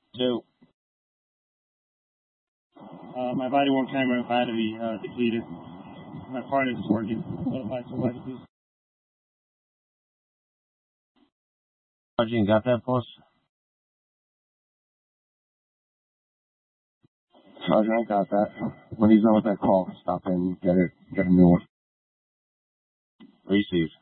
Two. My body worn camera had to be depleted. My partner's is working. Notify somebody, please. Sergeant, got that, boss? Sergeant, I got that. When he's done with that call, stop in, get a new one. Received.